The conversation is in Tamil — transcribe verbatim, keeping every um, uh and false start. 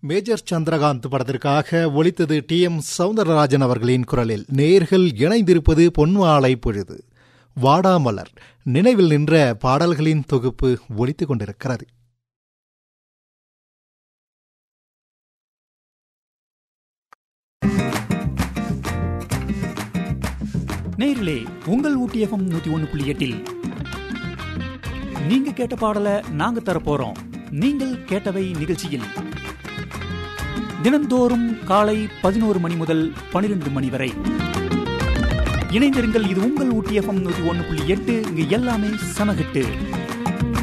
மேஜர் சந்திரகாந்த் படத்திற்காக ஒலித்தது டி எம் சௌந்தரராஜன் அவர்களின் குரலில். நேர்கள் இணைந்திருப்பது பொன்மாலை பொழுது. வாடாமலர் நினைவில் நின்ற பாடல்களின் தொகுப்பு ஒலித்துக் கொண்டிருக்கிறது. நேயர்களே, உங்கள் ஊட்டி எஃப்எம் நூத்தி ஒன்னு புள்ளி எட்டில் நீங்க கேட்ட பாடலை நாங்க தரப்போறோம். நீங்கள் கேட்டவை நிகழ்ச்சியில் தினந்தோறும் காலை பதினோரு மணி முதல் பனிரெண்டு மணி வரை இணைந்திருங்கள். இது உங்கள் ஊட்டி எஃப்எம் நூத்தி ஒன்னு புள்ளி எட்டு. இங்கு எல்லாமே சமகட்டு.